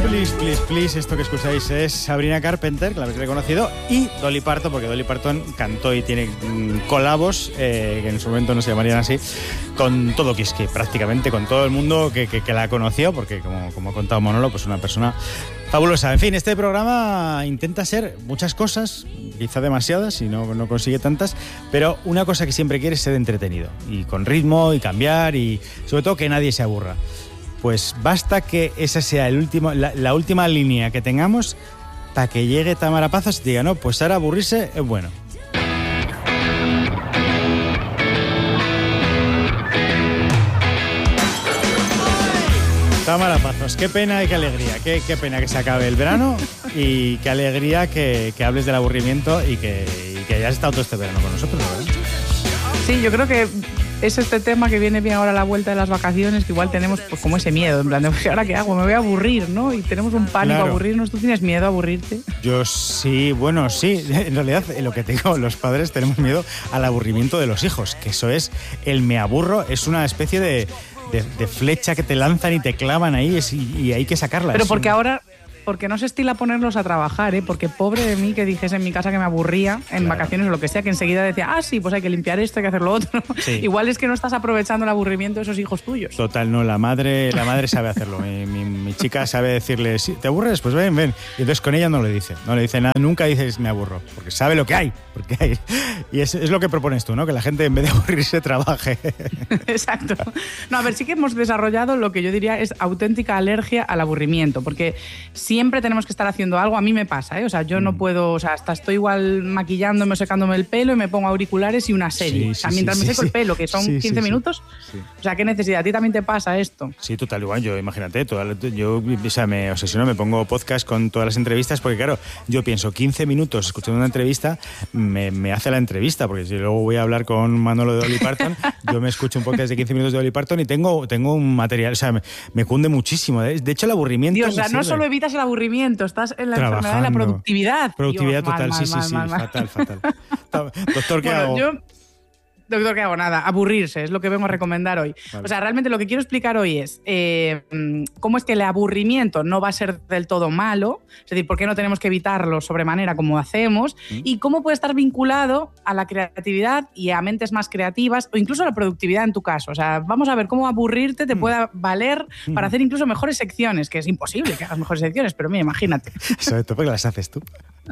Please, please, please. Esto que escucháis es Sabrina Carpenter, que la habéis reconocido, y Dolly Parton, porque Dolly Parton cantó y tiene colabos, que en su momento no se llamarían así, con todo Kiss, que prácticamente con todo el mundo que la conoció, porque como ha contado Manolo, pues una persona fabulosa. En fin, este programa intenta ser muchas cosas, quizá demasiadas, y no consigue tantas, pero una cosa que siempre quiere es ser entretenido, y con ritmo, y cambiar, y sobre todo que nadie se aburra. Pues basta que esa sea la última línea que tengamos para que llegue Tamara Pazos y diga, no, pues ahora aburrirse es bueno. Tamara Pazos, qué pena y qué alegría, qué pena que se acabe el verano y qué alegría que hables del aburrimiento y que hayas estado todo este verano con nosotros, ¿verdad? Sí, yo creo que es este tema que viene bien ahora a la vuelta de las vacaciones, que igual tenemos pues como ese miedo, en plan de, ¿ahora qué hago? Me voy a aburrir, ¿no? Y tenemos un pánico a aburrirnos. ¿Tú tienes miedo a aburrirte? Yo sí, bueno, sí. En realidad, lo que te digo, los padres tenemos miedo al aburrimiento de los hijos, que eso es, el me aburro, es una especie de flecha que te lanzan y te clavan ahí y hay que sacarla. Pero porque no se estila ponerlos a trabajar, ¿eh? Porque pobre de mí que dijese en mi casa que me aburría en vacaciones o lo que sea, que enseguida decía, sí, pues hay que limpiar esto, hay que hacer lo otro. Sí. Igual es que no estás aprovechando el aburrimiento de esos hijos tuyos. Total, no, la madre sabe hacerlo. Mi chica sabe decirle, sí, ¿te aburres? Pues ven. Y entonces con ella no le dice nada, nunca dices me aburro, porque sabe lo que hay. Y es lo que propones tú, ¿no? Que la gente en vez de aburrirse trabaje. Exacto. No, a ver, sí que hemos desarrollado lo que yo diría es auténtica alergia al aburrimiento, porque siempre tenemos que estar haciendo algo. A mí me pasa, ¿eh? O sea, yo no puedo, o sea, hasta estoy igual maquillándome o secándome el pelo y me pongo auriculares y una serie. Mientras me seco el pelo, que son 15 minutos. Sí. O sea, ¿qué necesidad? ¿A ti también te pasa esto? Sí, total, igual. Yo, imagínate, me obsesiono, me pongo podcast con todas las entrevistas, porque claro, yo pienso 15 minutos escuchando una entrevista, me hace la entrevista, porque si luego voy a hablar con Manolo de Dolly Parton, yo me escucho un podcast de 15 minutos de Dolly Parton y tengo un material, o sea, me cunde muchísimo. De hecho, el aburrimiento... Dios, o sea, no solo evitas el aburrimiento, estás en la enfermedad de la productividad. Productividad Dios, total, mal. Fatal. Doctor, ¿qué hago? Doctor, ¿qué hago? Nada, aburrirse, es lo que vengo a recomendar hoy. Vale. O sea, realmente lo que quiero explicar hoy es cómo es que el aburrimiento no va a ser del todo malo, es decir, por qué no tenemos que evitarlo sobremanera como hacemos, y cómo puede estar vinculado a la creatividad y a mentes más creativas, o incluso a la productividad en tu caso. O sea, vamos a ver cómo aburrirte te pueda valer para hacer incluso mejores secciones, que es imposible que hagas mejores secciones, pero mira, imagínate. Sobre todo porque las haces tú.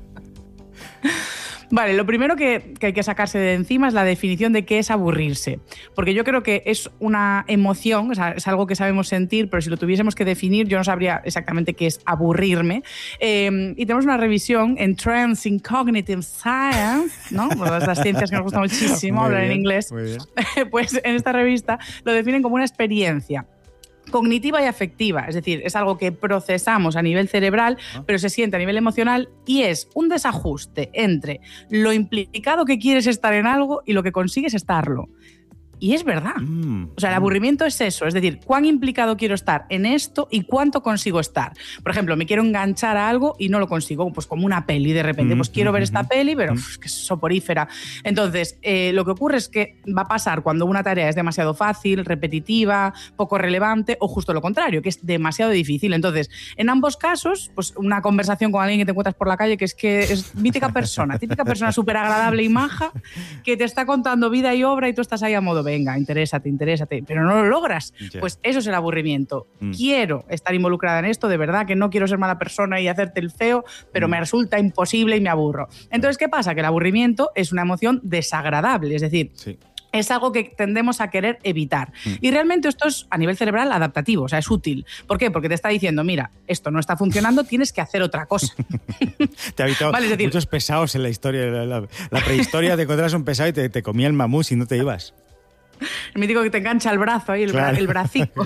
Vale, lo primero que hay que sacarse de encima es la definición de qué es aburrirse. Porque yo creo que es una emoción, o sea, es algo que sabemos sentir, pero si lo tuviésemos que definir, yo no sabría exactamente qué es aburrirme. Y tenemos una revisión en Trends in Cognitive Science, ¿no? Pues las ciencias que nos gusta muchísimo hablar en inglés. Muy bien. Pues en esta revista lo definen como una experiencia cognitiva y afectiva, es decir, es algo que procesamos a nivel cerebral, pero se siente a nivel emocional y es un desajuste entre lo implicado que quieres estar en algo y lo que consigues estarlo. Y es verdad. O sea, el aburrimiento es eso, es decir, cuán implicado quiero estar en esto y cuánto consigo estar. Por ejemplo, me quiero enganchar a algo y no lo consigo, pues como una peli de repente, pues quiero ver esta peli, pero que es soporífera. Entonces, lo que ocurre es que va a pasar cuando una tarea es demasiado fácil, repetitiva, poco relevante, o justo lo contrario, que es demasiado difícil. Entonces, en ambos casos, pues una conversación con alguien que te encuentras por la calle, que es típica persona súper agradable y maja, que te está contando vida y obra y tú estás ahí a modo, venga, interésate, pero no lo logras. Yeah. Pues eso es el aburrimiento. Quiero estar involucrada en esto, de verdad que no quiero ser mala persona y hacerte el feo, pero me resulta imposible y me aburro. Entonces, ¿qué pasa? Que el aburrimiento es una emoción desagradable, es decir... Sí. Es algo que tendemos a querer evitar. Y realmente esto es a nivel cerebral adaptativo, o sea, es útil. ¿Por qué? Porque te está diciendo, mira, esto no está funcionando, tienes que hacer otra cosa. Te ha habitado muchos pesados en la historia. La prehistoria te encontrabas un pesado y te comía el mamut y no te ibas. El mítico que te engancha el brazo ahí, el bracico.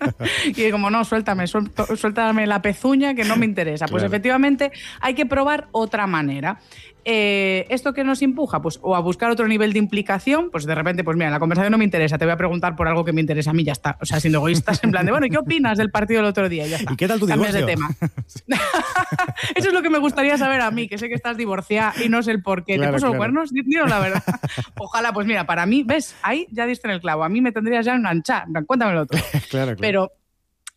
Y como, no, suéltame la pezuña que no me interesa. Pues efectivamente hay que probar otra manera. ¿Esto qué nos empuja? Pues o a buscar otro nivel de implicación, pues de repente, pues mira, la conversación no me interesa, te voy a preguntar por algo que me interesa a mí, ya está. O sea, siendo egoístas, en plan de, bueno, ¿y qué opinas del partido del otro día? Ya está. ¿Y qué tal tu divorcio? Cambias de tema. Eso es lo que me gustaría saber a mí, que sé que estás divorciada y no sé el por qué. ¿Te puso los cuernos? Dinos la verdad. Ojalá, pues mira, para mí, ¿ves? Ahí ya diste en el clavo. A mí me tendrías ya enganchar. Cuéntame lo otro. Claro. Pero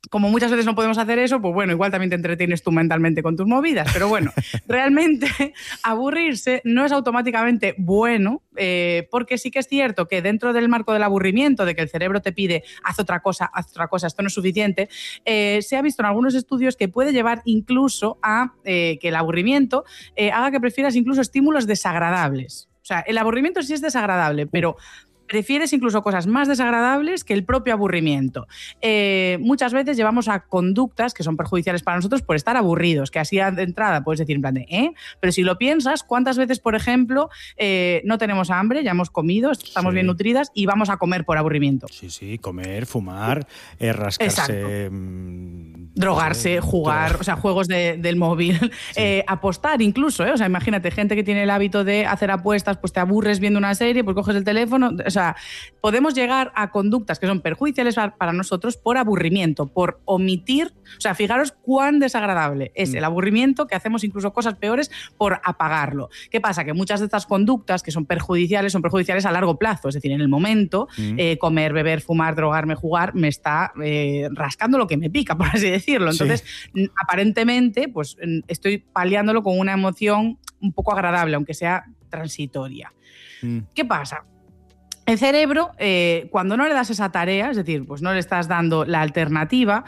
como muchas veces no podemos hacer eso, pues bueno, igual también te entretienes tú mentalmente con tus movidas. Pero bueno, realmente aburrirse no es automáticamente bueno, porque sí que es cierto que dentro del marco del aburrimiento, de que el cerebro te pide haz otra cosa, esto no es suficiente, se ha visto en algunos estudios que puede llevar incluso a que el aburrimiento haga que prefieras incluso estímulos desagradables. O sea, el aburrimiento sí es desagradable, pero prefieres incluso cosas más desagradables que el propio aburrimiento. Muchas veces llevamos a conductas que son perjudiciales para nosotros por estar aburridos, que así de entrada puedes decir en plan de, pero si lo piensas, ¿cuántas veces, por ejemplo, no tenemos hambre, ya hemos comido, estamos bien nutridas y vamos a comer por aburrimiento? Sí, comer, fumar, rascarse... drogarse, jugar, o sea, juegos del móvil, apostar incluso, o sea, imagínate, gente que tiene el hábito de hacer apuestas, pues te aburres viendo una serie, pues coges el teléfono, o sea, podemos llegar a conductas que son perjudiciales para nosotros por aburrimiento, por omitir, o sea, fijaros cuán desagradable es el aburrimiento, que hacemos incluso cosas peores por apagarlo. ¿Qué pasa? Que muchas de estas conductas que son perjudiciales a largo plazo, es decir, en el momento, comer, beber, fumar, drogarme, jugar, me está rascando lo que me pica, por así decirlo. Entonces, aparentemente, pues estoy paliándolo con una emoción un poco agradable, aunque sea transitoria. ¿Qué pasa? El cerebro, cuando no le das esa tarea, es decir, pues no le estás dando la alternativa,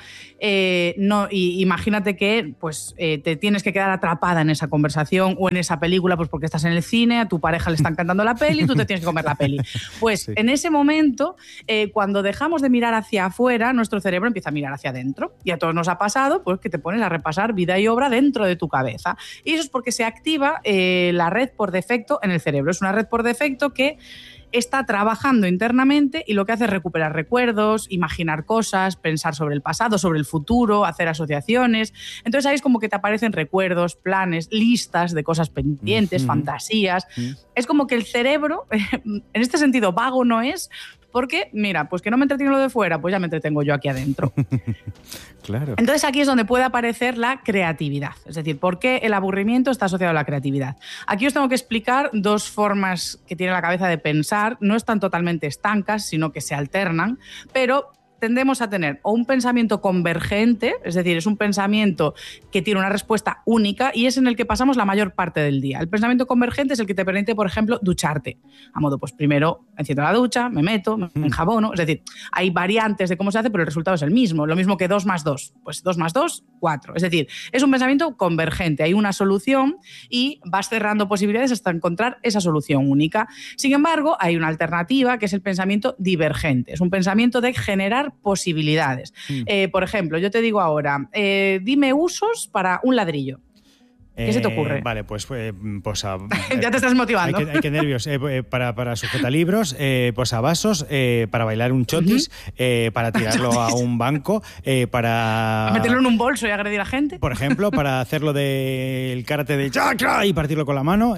imagínate que pues, te tienes que quedar atrapada en esa conversación o en esa película, pues porque estás en el cine, a tu pareja le están cantando la peli y tú te tienes que comer la peli. Pues en ese momento, cuando dejamos de mirar hacia afuera, nuestro cerebro empieza a mirar hacia adentro. Y a todos nos ha pasado pues, que te pones a repasar vida y obra dentro de tu cabeza. Y eso es porque se activa la red por defecto en el cerebro. Es una red por defecto que está trabajando internamente y lo que hace es recuperar recuerdos, imaginar cosas, pensar sobre el pasado, sobre el futuro, hacer asociaciones. Entonces ahí es como que te aparecen recuerdos, planes, listas de cosas pendientes, fantasías. Es como que el cerebro, en este sentido vago no es, porque, mira, pues que no me entretengo lo de fuera, pues ya me entretengo yo aquí adentro. Claro. Entonces aquí es donde puede aparecer la creatividad. Es decir, ¿por qué el aburrimiento está asociado a la creatividad? Aquí os tengo que explicar dos formas que tiene la cabeza de pensar. No están totalmente estancas, sino que se alternan, pero tendemos a tener o un pensamiento convergente, es decir, es un pensamiento que tiene una respuesta única y es en el que pasamos la mayor parte del día. El pensamiento convergente es el que te permite, por ejemplo, ducharte. A modo, pues primero enciendo la ducha, me meto, me enjabono, es decir, hay variantes de cómo se hace, pero el resultado es el mismo. Lo mismo que 2 más 2, pues 2 más 2, 4. Es decir, es un pensamiento convergente, hay una solución y vas cerrando posibilidades hasta encontrar esa solución única. Sin embargo, hay una alternativa que es el pensamiento divergente. Es un pensamiento de generar posibilidades. Por ejemplo, yo te digo ahora, dime usos para un ladrillo. ¿Qué se te ocurre? Vale, pues ya te estás motivando. Hay que nervios. Para sujetalibros, posavasos, para bailar un chotis, para tirarlo a un banco, para... meterlo en un bolso y agredir a gente. Por ejemplo, para hacerlo del karate de chakra y partirlo con la mano,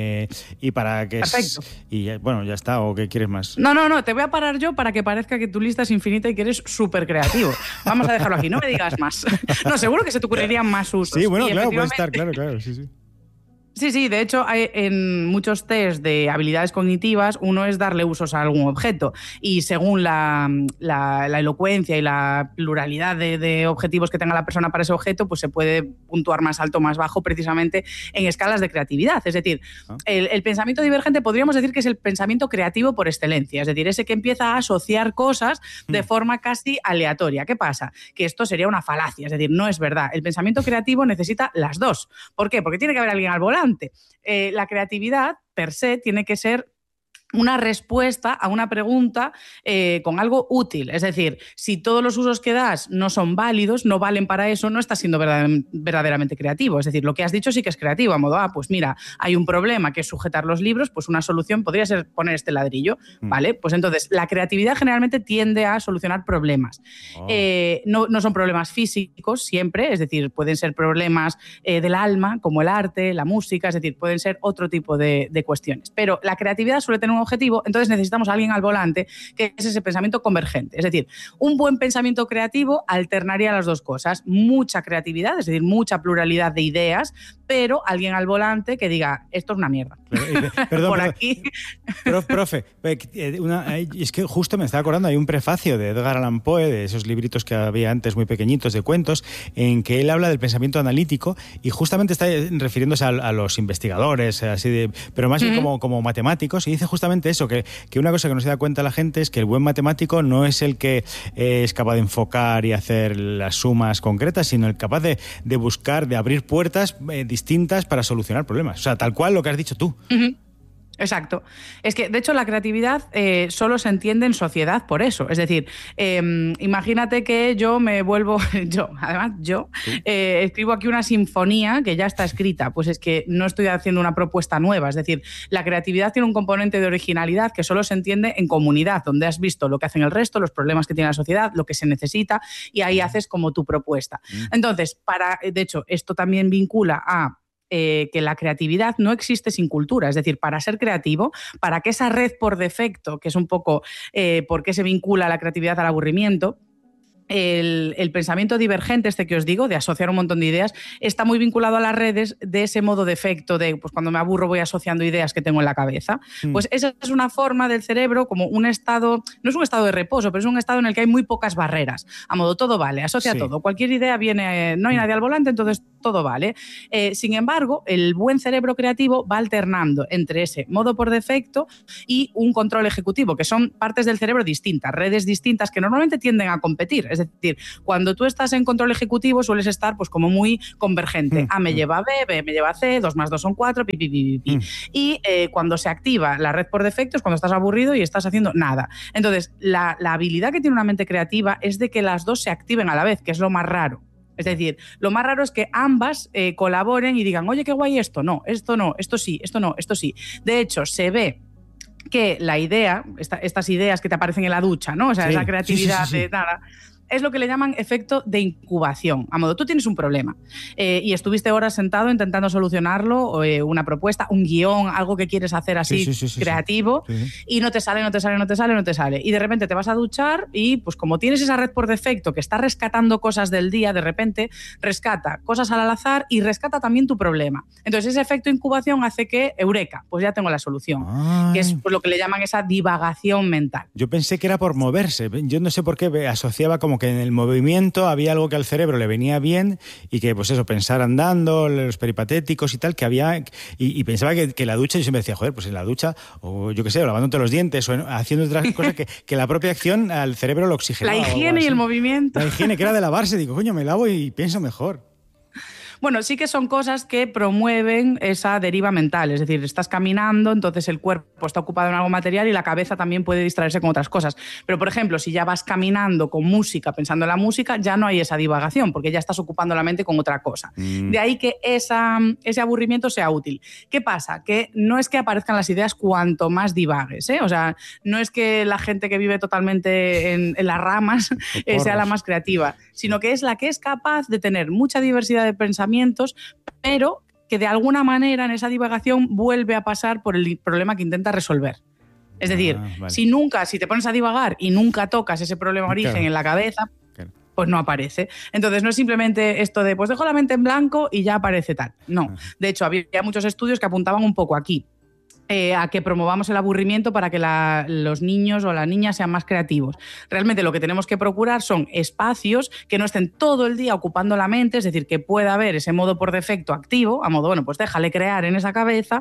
y para que... Perfecto. Y bueno, ya está. ¿O qué quieres más? No, te voy a parar yo para que parezca que tu lista es infinita y que eres súper creativo. Vamos a dejarlo aquí, no me digas más. No, seguro que se te ocurrirían más usos. Sí, bueno, claro, puede estar, claro. Sí. Sí, de hecho hay en muchos test de habilidades cognitivas uno es darle usos a algún objeto y según la elocuencia y la pluralidad de objetivos que tenga la persona para ese objeto, pues se puede puntuar más alto o más bajo precisamente en escalas de creatividad. Es decir, el pensamiento divergente podríamos decir que es el pensamiento creativo por excelencia, es decir, ese que empieza a asociar cosas de forma casi aleatoria. ¿Qué pasa? Que esto sería una falacia, es decir, no es verdad. El pensamiento creativo necesita las dos. ¿Por qué? Porque tiene que haber alguien al volante. La creatividad, per se, tiene que ser una respuesta a una pregunta con algo útil. Es decir, si todos los usos que das no son válidos, no valen para eso, no estás siendo verdaderamente creativo. Es decir, lo que has dicho sí que es creativo, a modo, pues mira, hay un problema que es sujetar los libros, pues una solución podría ser poner este ladrillo, ¿vale? Pues entonces, la creatividad generalmente tiende a solucionar problemas. No son problemas físicos siempre, es decir, pueden ser problemas del alma, como el arte, la música, es decir, pueden ser otro tipo de cuestiones. Pero la creatividad suele tener un objetivo, entonces necesitamos a alguien al volante que es ese pensamiento convergente. Es decir, un buen pensamiento creativo alternaría las dos cosas. Mucha creatividad, es decir, mucha pluralidad de ideas, pero alguien al volante que diga, esto es una mierda. Perdón, por aquí. Profe, es que justo me estaba acordando, hay un prefacio de Edgar Allan Poe, de esos libritos que había antes muy pequeñitos de cuentos, en que él habla del pensamiento analítico y justamente está refiriéndose a los investigadores, pero más bien como matemáticos, y dice justamente eso, que una cosa que no se da cuenta la gente es que el buen matemático no es el que es capaz de enfocar y hacer las sumas concretas, sino el capaz de buscar, de abrir puertas distintas para solucionar problemas. O sea, tal cual lo que has dicho tú. Exacto. Es que, de hecho, la creatividad solo se entiende en sociedad por eso. Es decir, imagínate que yo me vuelvo... Yo escribo aquí una sinfonía que ya está escrita. Pues es que no estoy haciendo una propuesta nueva. Es decir, la creatividad tiene un componente de originalidad que solo se entiende en comunidad, donde has visto lo que hacen el resto, los problemas que tiene la sociedad, lo que se necesita, y ahí haces como tu propuesta. Entonces, de hecho, esto también vincula a que la creatividad no existe sin cultura. Es decir, para ser creativo, para que esa red por defecto, que es un poco por qué se vincula la creatividad al aburrimiento, el pensamiento divergente que os digo, de asociar un montón de ideas, está muy vinculado a las redes de ese modo de efecto de, pues cuando me aburro voy asociando ideas que tengo en la cabeza. Pues esa es una forma del cerebro, como un estado, no es un estado de reposo, pero es un estado en el que hay muy pocas barreras. A modo, todo vale, asocia todo. Cualquier idea viene, no hay nadie al volante, entonces todo vale. Sin embargo, el buen cerebro creativo va alternando entre ese modo por defecto y un control ejecutivo, que son partes del cerebro distintas, redes distintas que normalmente tienden a competir. Es decir, cuando tú estás en control ejecutivo sueles estar pues como muy convergente. A me lleva a B, B me lleva a C, 2 más 2 son 4, pi, pi, pi, pi. Y cuando se activa la red por defecto es cuando estás aburrido y estás haciendo nada. Entonces, la habilidad que tiene una mente creativa es de que las dos se activen a la vez, que es lo más raro. Es decir, lo más raro es que ambas colaboren y digan, oye, qué guay esto no, esto sí, esto no, esto sí. De hecho, se ve que la idea, estas ideas que te aparecen en la ducha, ¿no? O sea, esa creatividad de nada, es lo que le llaman efecto de incubación. A modo, tú tienes un problema y estuviste horas sentado intentando solucionarlo, una propuesta, un guión, algo que quieres hacer así creativo, y no te sale. Y de repente te vas a duchar y pues como tienes esa red por defecto que está rescatando cosas del día, de repente rescata cosas al azar y rescata también tu problema. Entonces ese efecto de incubación hace que, eureka, pues ya tengo la solución. Que es pues, lo que le llaman esa divagación mental. Yo pensé que era por moverse. Yo no sé por qué asociaba como que en el movimiento había algo que al cerebro le venía bien y que, pues eso, pensar andando, los peripatéticos y tal, que había... Y pensaba que la ducha, yo siempre decía, joder, pues en la ducha, o yo qué sé, o lavándote los dientes, o haciendo otras cosas que la propia acción al cerebro lo oxigenaba. La higiene y el movimiento. La higiene, que era de lavarse. Digo, coño, me lavo y pienso mejor. Bueno, sí que son cosas que promueven esa deriva mental, es decir, estás caminando, entonces el cuerpo está ocupado en algo material y la cabeza también puede distraerse con otras cosas. Pero, por ejemplo, si ya vas caminando con música, pensando en la música, ya no hay esa divagación, porque ya estás ocupando la mente con otra cosa. De ahí que ese aburrimiento sea útil. ¿Qué pasa? Que no es que aparezcan las ideas cuanto más divagues, ¿eh? O sea, no es que la gente que vive totalmente en las ramas sea la más creativa, sino que es la que es capaz de tener mucha diversidad de pensamientos, pero que de alguna manera en esa divagación vuelve a pasar por el problema que intenta resolver. Es decir, vale. si te pones a divagar y nunca tocas ese problema origen en la cabeza, pues no aparece. Entonces no es simplemente esto de pues dejo la mente en blanco y ya aparece tal. No. De hecho, había muchos estudios que apuntaban un poco aquí. A que promovamos el aburrimiento para que los niños o las niñas sean más creativos. Realmente lo que tenemos que procurar son espacios que no estén todo el día ocupando la mente, es decir, que pueda haber ese modo por defecto activo, a modo, bueno, pues déjale crear en esa cabeza,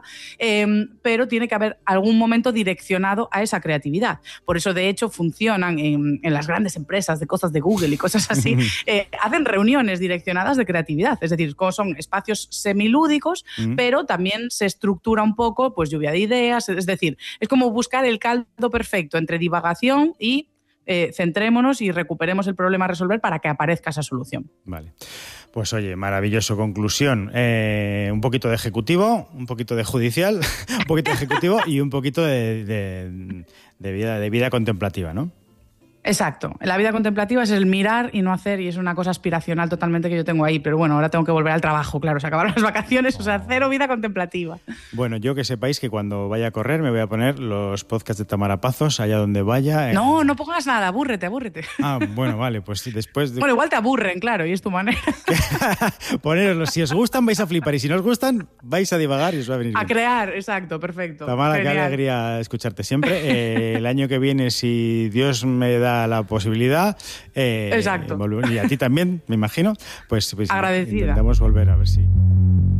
pero tiene que haber algún momento direccionado a esa creatividad. Por eso, de hecho, funcionan en las grandes empresas de cosas de Google y cosas así, hacen reuniones direccionadas de creatividad, es decir, son espacios semilúdicos, pero también se estructura un poco, pues lluvia de ideas, es decir, es como buscar el caldo perfecto entre divagación y centrémonos y recuperemos el problema a resolver para que aparezca esa solución. Vale. Pues oye, maravilloso. Conclusión. Un poquito de ejecutivo, un poquito de judicial, un poquito de ejecutivo y un poquito de vida contemplativa, ¿no? Exacto. La vida contemplativa es el mirar y no hacer, y es una cosa aspiracional totalmente que yo tengo ahí. Pero bueno, ahora tengo que volver al trabajo, claro, se acabaron las vacaciones, o sea, cero vida contemplativa. Bueno, yo que sepáis que cuando vaya a correr me voy a poner los podcasts de Tamara Pazos, allá donde vaya. No, no pongas nada, abúrrete. Ah, bueno, vale, pues después... Bueno, igual te aburren, claro, y es tu manera. Ponerlos, si os gustan vais a flipar y si no os gustan vais a divagar y os va a venir bien. A crear, exacto, perfecto. Tamara, Genial. qué alegría escucharte siempre. El año que viene, si Dios me da la posibilidad, Exacto. y a ti también, me imagino, pues Agradecida. intentamos volver a ver si...